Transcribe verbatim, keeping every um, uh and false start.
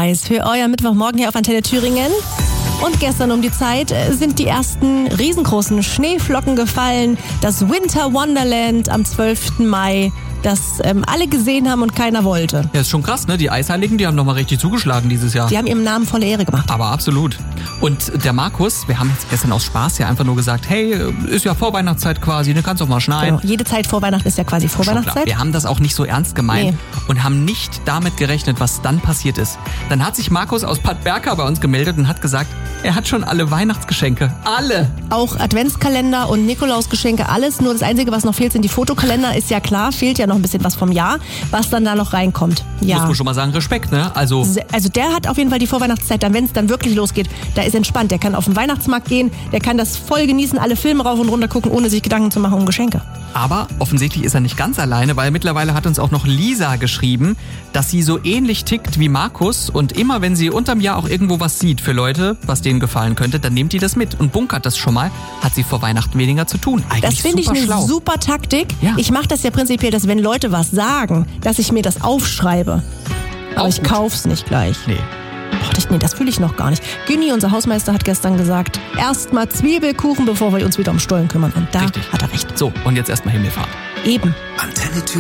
Eis für euer Mittwochmorgen hier auf Antenne Thüringen. Und gestern um die Zeit sind die ersten riesengroßen Schneeflocken gefallen. Das Winter Wonderland am zwölften Mai, das ähm, alle gesehen haben und keiner wollte. Ja, ist schon krass, ne? Die Eisheiligen, die haben nochmal richtig zugeschlagen dieses Jahr. Die haben ihrem Namen volle Ehre gemacht. Aber absolut. Und der Markus, wir haben jetzt gestern aus Spaß ja einfach nur gesagt, hey, ist ja Vorweihnachtszeit quasi, ne, kannst doch mal schneien. Genau. Jede Zeit vor Weihnachten ist ja quasi Vorweihnachtszeit. Wir haben das auch nicht so ernst gemeint Nee. und haben nicht damit gerechnet, was dann passiert ist. Dann hat sich Markus aus Bad Berka bei uns gemeldet und hat gesagt, er hat schon alle Weihnachtsgeschenke. Alle! Auch Adventskalender und Nikolausgeschenke, alles. Nur das Einzige, was noch fehlt, sind die Fotokalender. Ist ja klar, fehlt ja noch ein bisschen was vom Jahr, was dann da noch reinkommt. Ja. Muss man schon mal sagen, Respekt, ne? Also, Also der hat auf jeden Fall die Vorweihnachtszeit, dann wenn es dann wirklich losgeht, da ist entspannt. Der kann auf den Weihnachtsmarkt gehen, der kann das voll genießen, alle Filme rauf und runter gucken, ohne sich Gedanken zu machen um Geschenke. aber offensichtlich ist er nicht ganz alleine, weil mittlerweile hat uns auch noch Lisa geschrieben, dass sie so ähnlich tickt wie Markus und immer wenn sie unterm Jahr auch irgendwo was sieht für Leute, was denen gefallen könnte, dann nimmt die das mit und bunkert das schon mal, hat sie vor Weihnachten weniger zu tun. Eigentlich Das finde ich super eine schlau. super Taktik. Ja. Ich mache das ja prinzipiell, dass wenn Leute was sagen, dass ich mir das aufschreibe. Aber Auch ich gut. kauf's nicht gleich. Nee. Boah, das, nee, das fühle ich noch gar nicht. Günni, unser Hausmeister, hat gestern gesagt, erstmal Zwiebelkuchen, bevor wir uns wieder um Stollen kümmern. Und da Richtig. hat er recht. So, und jetzt erstmal Himmelfahrt. Eben. Antenne